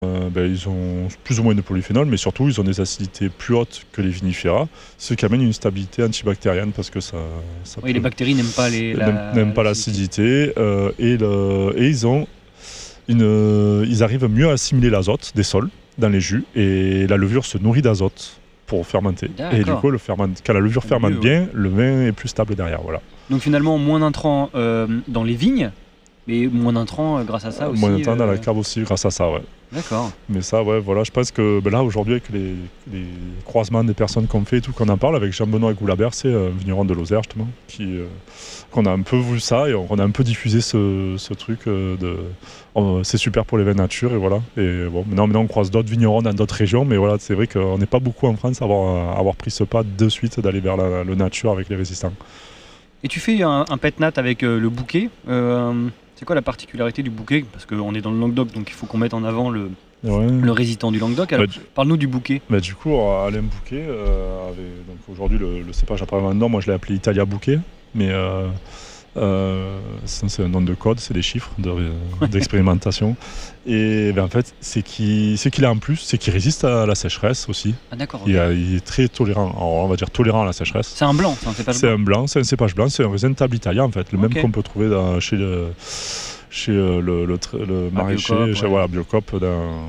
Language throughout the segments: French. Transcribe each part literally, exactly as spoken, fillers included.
Euh, ben, ils ont plus ou moins de polyphénol, mais surtout ils ont des acidités plus hautes que les vinifera, ce qui amène une stabilité antibactérienne parce que ça, ça Oui, peut, les bactéries n'aiment pas les, n'aiment, la, n'aiment pas l'acidité euh, et, le, et ils, ont une, ils arrivent mieux à assimiler l'azote des sols dans les jus et la levure se nourrit d'azote pour fermenter. D'accord. Et du coup, le ferment, quand la levure fermente mieux, bien, ouais. le vin est plus stable derrière. Voilà. Donc finalement, moins d'intrants euh, dans les vignes, mais moins d'intrants euh, grâce à ça aussi. Moins d'intrants dans euh... la cave aussi grâce à ça, ouais. D'accord. Mais ça, ouais, voilà, je pense que ben là, aujourd'hui, avec les, les croisements des personnes qu'on fait et tout, qu'on en parle, avec Jean-Benoît Goulabert, c'est un vigneron de Lozère, justement, qui, euh, qu'on a un peu vu ça et on a un peu diffusé ce, ce truc euh, de... Oh, c'est super pour les vins nature, et voilà. Et bon, maintenant, maintenant on croise d'autres vignerons dans d'autres régions, mais voilà, c'est vrai qu'on n'est pas beaucoup en France à avoir, à avoir pris ce pas de suite d'aller vers la, le nature avec les résistants. Et tu fais un, un pet nat avec euh, le bouquet. Euh, c'est quoi la particularité du bouquet? Parce qu'on est dans le Languedoc, donc il faut qu'on mette en avant le, ouais. le résistant du Languedoc. Alors, bah, parle-nous du bouquet. Bah, du coup, Alain Bouquet, euh, avait, donc aujourd'hui le, le cépage après Vendôme, moi je l'ai appelé Italia Bouquet, mais euh, euh, c'est, c'est un nom de code, c'est des chiffres de, d'expérimentation. Et ben, en fait, c'est qu'il, c'est qu'il a en plus, c'est qu'il résiste à la sécheresse aussi. Ah d'accord. Il, Okay. a, il est très tolérant, alors, on va dire tolérant à la sécheresse. C'est un blanc, c'est un cépage c'est blanc. un blanc, c'est un cépage blanc, c'est un raisin de table italien en fait, le okay. même qu'on peut trouver dans, chez le, chez le, le, le, le ah, maraîcher, Biocop, chez, ouais. voilà, Biocop dans...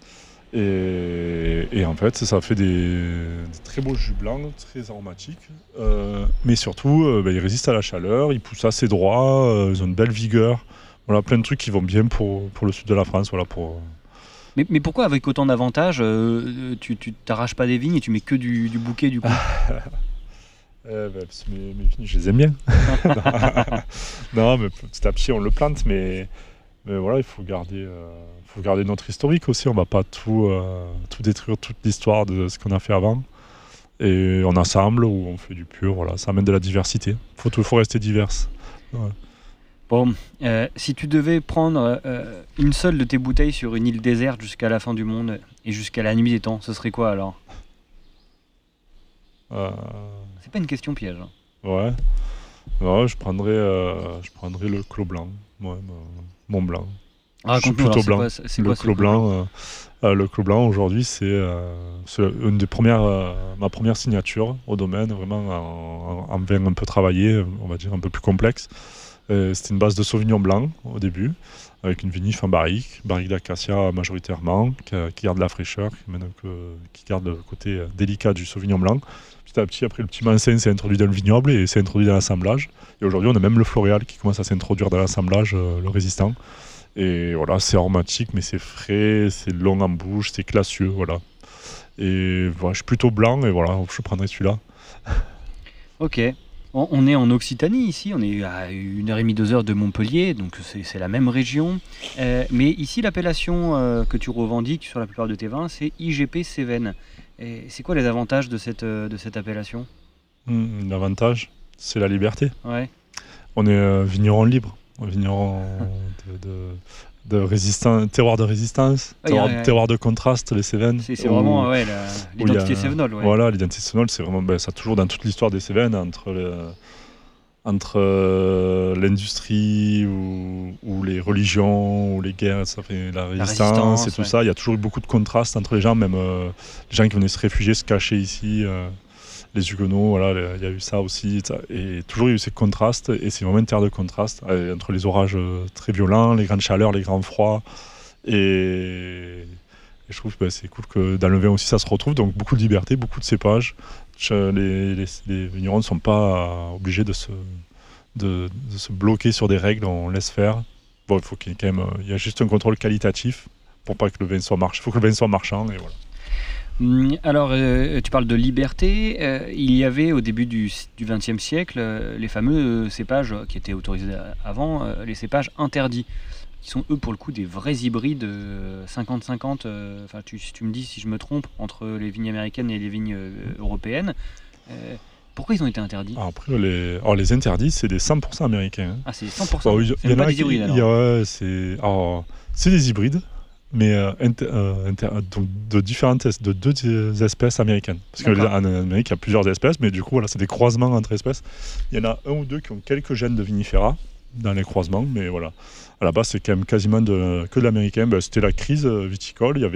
Et, et en fait, ça fait des, des très beaux jus blancs, très aromatiques. Euh, mais surtout, euh, bah, ils résistent à la chaleur, ils poussent assez droit, euh, ils ont une belle vigueur. Voilà, plein de trucs qui vont bien pour, pour le sud de la France. Voilà, pour... mais, mais pourquoi, avec autant d'avantages, euh, tu, tu t'arraches pas des vignes et tu mets que du, du bouquet du coup? euh, bah, parce que mes, mes vignes, je les aime bien. Non, mais petit à petit, on le plante, mais, mais voilà, il faut garder... Euh... faut garder notre historique aussi, on va pas tout, euh, tout détruire, toute l'histoire de ce qu'on a fait avant. Et on assemble ou on fait du pur, voilà, ça amène de la diversité. Il faut toujours rester divers. Ouais. Bon, euh, si tu devais prendre euh, une seule de tes bouteilles sur une île déserte jusqu'à la fin du monde et jusqu'à la nuit des temps, ce serait quoi alors? euh... C'est pas une question piège. Hein. Ouais. Ouais, je prendrais, euh, je prendrais le Clos Blanc, ouais, mon blanc. Ah, je suis plutôt alors, blanc. C'est quoi, c'est le quoi, Clos Blanc, euh, euh, le Clos Blanc aujourd'hui, c'est, euh, c'est une des premières, euh, ma première signature au domaine, vraiment en, en vin un peu travaillé, on va dire un peu plus complexe. Euh, c'était une base de Sauvignon blanc au début, avec une vinif en barrique, barrique d'acacia majoritairement, qui, qui garde la fraîcheur, qui, même, que, qui garde le côté délicat du Sauvignon blanc. Petit à petit, après le petit Mansin s'est introduit dans le vignoble et s'est introduit dans l'assemblage. Et aujourd'hui, on a même le floréal qui commence à s'introduire dans l'assemblage, euh, le résistant. Et voilà, c'est aromatique, mais c'est frais, c'est long en bouche, c'est classieux, voilà. Et voilà, je suis plutôt blanc, et voilà, je prendrai celui-là. Ok. On est en Occitanie ici, on est à une heure et demie, deux heures de Montpellier, donc c'est, c'est la même région. Euh, mais ici, l'appellation euh, que tu revendiques sur la plupart de tes vins, c'est I G P Cévennes. Et c'est quoi les avantages de cette, de cette appellation? mmh, L'avantage, c'est la liberté. Ouais. On est euh, vigneron libre. Vigneron de, de, de résistance, terroir de résistance, ah, terroir, a, terroir de contraste, les Cévennes. C'est, c'est vraiment ouais, la, l'identité a, cévenole. Ouais. Voilà, l'identité cévenole, c'est vraiment, ben, ça a toujours dans toute l'histoire des Cévennes, entre, le, entre euh, l'industrie ou, ou les religions ou les guerres, ça fait la résistance, la résistance et tout ouais. ça. Il y a toujours eu beaucoup de contrastes entre les gens, même euh, les gens qui venaient se réfugier, se cacher ici. Euh, les Huguenots, voilà, il y a eu ça aussi, et toujours il y a eu ces contrastes, et c'est vraiment une terre de contraste, entre les orages très violents, les grandes chaleurs, les grands froids, et, et je trouve que bah, c'est cool que dans le vin aussi ça se retrouve, donc beaucoup de liberté, beaucoup de cépages, les, les, les vignerons ne sont pas obligés de se, de, de se bloquer sur des règles, on laisse faire. Bon, il faut qu'il y ait quand même, il y a juste un contrôle qualitatif pour pas que le vin soit marchand, il faut que le vin soit marchand, et voilà. Alors, euh, tu parles de liberté. Euh, il y avait au début du vingtième siècle euh, les fameux cépages qui étaient autorisés avant, euh, les cépages interdits, qui sont eux pour le coup des vrais hybrides euh, cinquante cinquante. Enfin, euh, tu, tu me dis si je me trompe, entre les vignes américaines et les vignes euh, européennes. Euh, pourquoi ils ont été interdits? Alors après, les, alors les interdits, c'est des cent pour cent américains. Hein. Ah, c'est cent pour cent. Bon, il c'est y, y pas a des hybrides alors. Y a, c'est, alors, c'est des hybrides. Mais euh, inter, euh, inter, donc de différentes de deux espèces américaines. Parce qu'en Amérique, il y a plusieurs espèces, mais du coup, voilà, c'est des croisements entre espèces. Il y en a un ou deux qui ont quelques gènes de vinifera, dans les croisements, mais voilà. À la base, c'est quand même quasiment de, que de l'américain. Ben, c'était la crise viticole. Il y avait